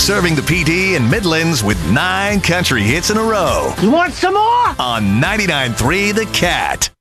Serving the PD and Midlands with 9 country hits in a row. You want some more? On 99.3 The Cat.